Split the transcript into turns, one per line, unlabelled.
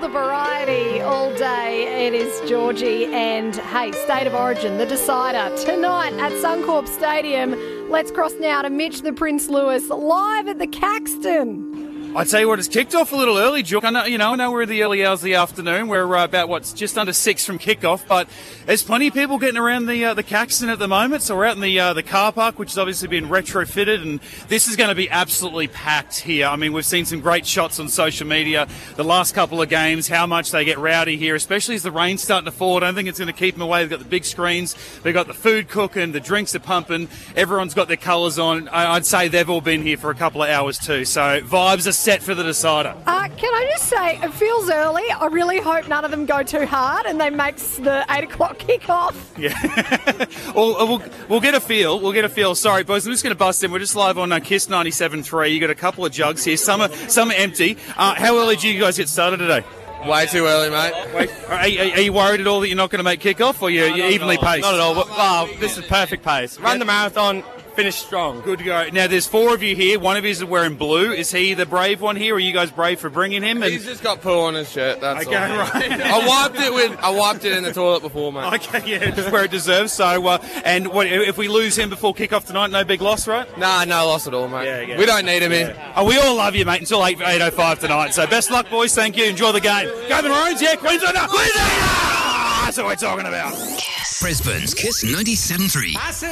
the variety all day. It is Georgie and, hey, State of Origin, the decider, tonight at Suncorp Stadium. Let's cross now to Mitch the Prince Lewis, live at the Caxton.
I tell you what, it's kicked off a little early, Jook. I know we're in the early hours of the afternoon. We're about, just under 6 from kickoff, but there's plenty of people getting around the Caxton at the moment. So we're out in the car park, which has obviously been retrofitted, and this is going to be absolutely packed here. I mean, we've seen some great shots on social media the last couple of games, how much they get rowdy here, especially as the rain's starting to fall. I don't think it's going to keep them away. They've got the big screens, they've got the food cooking, the drinks are pumping, everyone's got their colours on. I'd say they've all been here for a couple of hours too, so vibes are set for the decider.
Can I just say, it feels early. I really hope none of them go too hard and they make the 8 o'clock kick-off.
Yeah. we'll get a feel. We'll get a feel. Sorry, boys, I'm just going to bust in. We're just live on KISS 97.3. You got a couple of jugs here. Some are empty. How early do you guys get started today?
Way too early, mate.
Are you worried at all that you're not going to make kick-off, or you're evenly paced?
Not at all. Well, this is perfect pace. Run the marathon, finish strong.
Good to go. Now, there's 4 of you here. One of you is wearing blue. Is he the brave one here, or are you guys brave for bringing him?
He's just got poo on his shirt, that's
okay,
all.
Right.
I wiped it in the toilet before, mate.
Okay, yeah, just where it deserves. So, and what if we lose him before kick-off tonight, no big loss, right?
Nah, no loss at all, mate.
Yeah.
We don't need him in.
Oh, we all love you, mate, until 8:05 tonight. So best luck, boys. Thank you. Enjoy the game. Go the Maroons, yeah. Queensland, Queensland! That's what we're talking about.
Brisbane's KISS 97.3.